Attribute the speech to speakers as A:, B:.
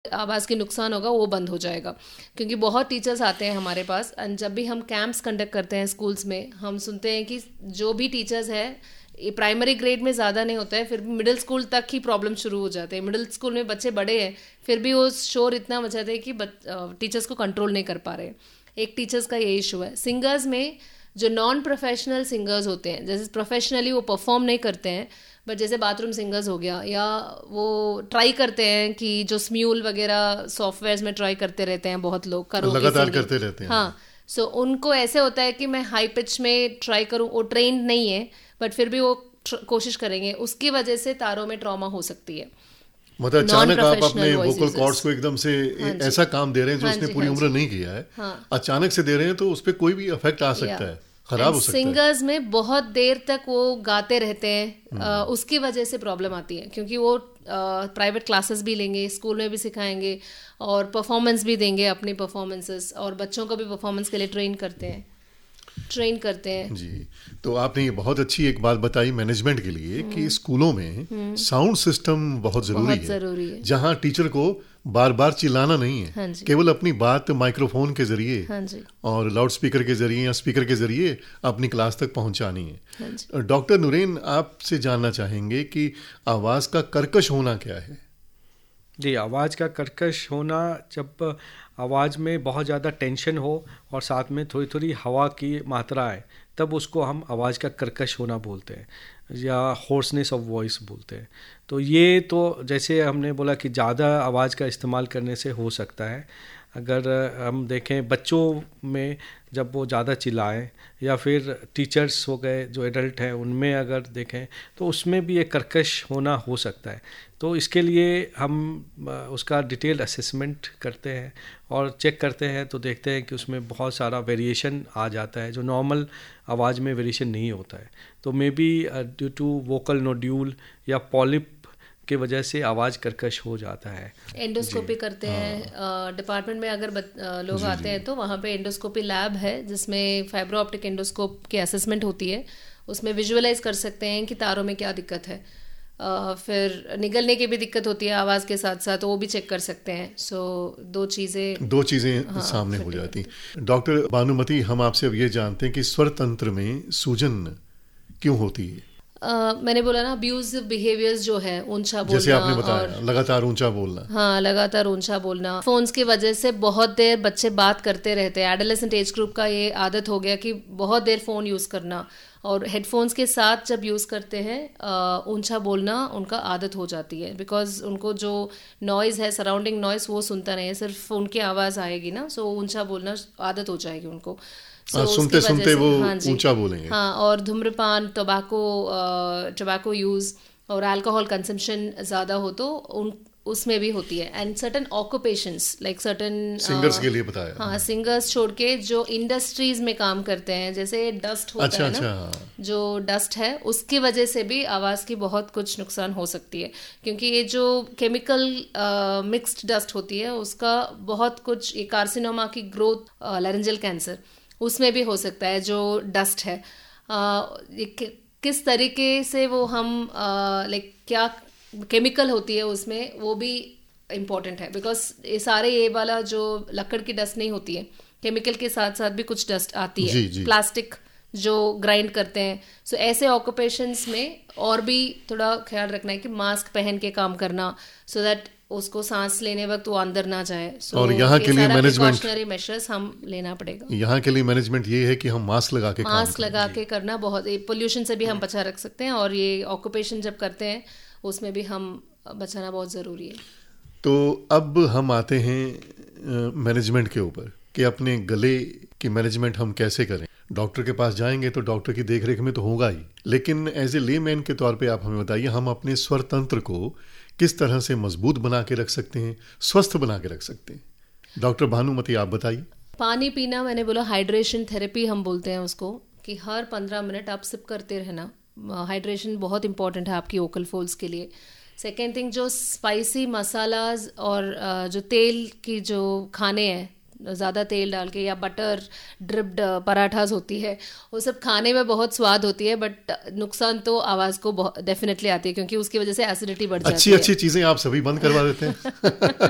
A: आवाज़ की नुकसान होगा वो बंद हो जाएगा। क्योंकि बहुत टीचर्स आते हैं हमारे पास, एंड जब भी हम कैंप्स कंडक्ट करते हैं स्कूल्स में, हम सुनते हैं कि जो भी टीचर्स हैं, ये प्राइमरी ग्रेड में ज़्यादा नहीं होता है, फिर भी मिडिल स्कूल तक ही प्रॉब्लम शुरू हो जाते हैं। मिडिल स्कूल में बच्चे बड़े हैं, फिर भी वो शोर इतना मचाते हैं कि टीचर्स को कंट्रोल नहीं कर पा रहे। एक टीचर्स का ये इशू है। सिंगर्स में जो नॉन प्रोफेशनल सिंगर्स होते हैं, जैसे प्रोफेशनली वो परफॉर्म नहीं करते हैं, बट जैसे बाथरूम सिंगर्स हो गया, या वो ट्राई करते हैं कि जो स्म्यूल वगैरह सॉफ्टवेयर्स में ट्राई करते रहते हैं बहुत लोग, करो
B: लगातार करते रहते हैं।
A: हाँ, सो उनको ऐसे होता है कि मैं हाई पिच में ट्राई करूँ, वो ट्रेंड नहीं है बट फिर भी वो कोशिश करेंगे, उसकी वजह से तारों में ट्रॉमा हो सकती है।
B: मतलब अचानक आप अपने वोकल कॉर्ड्स को एकदम से ऐसा काम दे रहे हैं जो उसने पूरी उम्र नहीं किया है, अचानक से दे रहे हैं, तो उस पर कोई भी इफेक्ट आ सकता है, खराब हो सकता है।
A: सिंगर्स में बहुत देर तक वो गाते रहते हैं, उसकी वजह से प्रॉब्लम आती है, क्योंकि वो प्राइवेट क्लासेस भी लेंगे, स्कूल में भी सिखाएंगे और परफॉर्मेंस भी देंगे, अपनी परफॉर्मेंसेस, और बच्चों को भी परफॉर्मेंस के लिए ट्रेन करते हैं जी।
B: तो आपने ये बहुत अच्छी एक बात बताई मैनेजमेंट के लिए कि स्कूलों में साउंड सिस्टम बहुत जरूरी है, जहां टीचर को बार बार चिल्लाना नहीं है, केवल अपनी बात माइक्रोफोन के जरिए और लाउड स्पीकर के जरिए या स्पीकर के जरिए अपनी क्लास तक पहुंचानी है। डॉक्टर नूरेन, आपसे जानना चाहेंगे कि आवाज़ का कर्कश होना क्या है?
C: जी, आवाज़ का कर्कश होना, जब आवाज़ में बहुत ज़्यादा टेंशन हो और साथ में थोड़ी थोड़ी हवा की मात्रा है, तब उसको हम आवाज़ का कर्कश होना बोलते हैं, या होर्सनेस ऑफ वॉइस बोलते हैं। तो ये तो जैसे हमने बोला कि ज़्यादा आवाज़ का इस्तेमाल करने से हो सकता है। अगर हम देखें बच्चों में, जब वो ज़्यादा चिल्लाएं, या फिर टीचर्स हो गए जो एडल्ट हैं उनमें अगर देखें, तो उसमें भी एक कर्कश होना हो सकता है। तो इसके लिए हम उसका डिटेल असेसमेंट करते हैं और चेक करते हैं, तो देखते हैं कि उसमें बहुत सारा वेरिएशन आ जाता है जो नॉर्मल आवाज़ में वेरिएशन नहीं होता है। तो may be due to vocal nodule या पॉलिप की वजह से आवाज़ कर्कश हो जाता है।
A: एंडोस्कोपी करते हैं डिपार्टमेंट में, अगर लोग आते हैं तो वहाँ पे एंडोस्कोपी लैब है जिसमें फाइब्रो ऑप्टिक एंडोस्कोप की असेसमेंट होती है। उसमें विजुअलाइज कर सकते हैं कि तारों में क्या दिक्कत है, फिर निगलने की भी दिक्कत होती है आवाज़ के साथ साथ, वो भी चेक कर सकते हैं। सो दो चीज़ें
B: सामने हो जाती। डॉक्टर भानुमति, हम आपसे अब ये जानते हैं कि स्वर तंत्र में सूजन क्यों होती है?
A: मैंने बोला ना, अब्यूजिव बिहेवियर्स जो है, ऊंचा बोलना,
B: जैसे आपने बताया, लगातार ऊंचा बोलना।
A: हाँ, लगातार ऊंचा बोलना। फोन्स की वजह से बहुत देर बच्चे बात करते रहते हैं। एडोलेसेंट एज ग्रुप का ये आदत हो गया कि बहुत देर फ़ोन यूज़ करना, और हेडफोन्स के साथ जब यूज़ करते हैं ऊंचा बोलना उनका आदत हो जाती है, बिकॉज उनको जो नॉइज़ है, सराउंडिंग नॉइज़, वो सुनता नहीं है, सिर्फ उनकी आवाज़ आएगी ना, सो ऊंचा बोलना आदत हो जाएगी उनको।
B: सुनते सुनते वो ऊंचा बोलेंगे।
A: हाँ, और धूम्रपान, टोबैको यूज़ और अल्कोहल कंजम्पशन ज़्यादा हो तो उसमें भी होती है। And certain occupations, like certain
B: singers के लिए बताया।
A: हाँ, सिंगर्स छोड़ के जो इंडस्ट्रीज में काम करते हैं, जैसे डस्ट होता है ना, जो डस्ट है उसकी वजह से भी आवाज़ की बहुत कुछ नुकसान हो सकती है, क्योंकि ये जो केमिकल मिक्स्ड डस्ट होती है उसका बहुत कुछ, ये कार्सिनोमा की ग्रोथ, लैरिंजल कैंसर, उसमें भी हो सकता है जो डस्ट है। किस तरीके से वो हम लाइक क्या केमिकल होती है उसमें, वो भी इम्पॉर्टेंट है, बिकॉज ये वाला जो लकड़ की डस्ट नहीं होती है, केमिकल के साथ साथ भी कुछ डस्ट आती है, प्लास्टिक जो ग्राइंड करते हैं। सो ऐसे ऑक्यूपेशंस में और भी थोड़ा ख्याल रखना है कि मास्क पहन के काम करना, सो दैट उसको सांस लेने वक्त वो अंदर ना जाए।
B: और यहाँ के लिए मैनेजमेंट
A: मेजर्स हम लेना पड़ेगा।
B: यहाँ के लिए मैनेजमेंट ये है कि हम मास्क लगा के
A: करना, बहुत पोल्यूशन से भी हम बचा रख सकते हैं, और ये ऑक्यूपेशन जब करते हैं उसमें भी हम बचाना बहुत ज़रूरी है।
B: तो अब हम आते हैं मैनेजमेंट के ऊपर कि अपने गले की मैनेजमेंट हम कैसे करें। डॉक्टर के पास जाएंगे तो डॉक्टर की देखरेख में तो होगा ही, लेकिन एज ए लेमैन के तौर पे आप हमें बताइए, हम अपने स्वर तंत्र को किस तरह से मजबूत बना के रख सकते हैं, स्वस्थ बना के रख सकते हैं? डॉक्टर भानुमति, आप बताइए।
A: पानी पीना, मैंने बोला हाइड्रेशन थेरेपी हम बोलते हैं उसको, कि हर 15 मिनट आप सिप करते रहना। हाइड्रेशन बहुत इंपॉर्टेंट है आपकी वोकल फोल्ड्स के लिए। सेकेंड थिंग, जो स्पाइसी मसालाज और जो तेल की जो खाने हैं, ज़्यादा तेल डाल के या बटर ड्रिप्ड पराठास होती है, वो सब खाने में बहुत स्वाद होती है, बट नुकसान तो आवाज़ को डेफिनेटली आती है, क्योंकि उसकी वजह से एसिडिटी बढ़ जाती है।
B: अच्छी चीज़ें आप सभी बंद करवा देते हैं।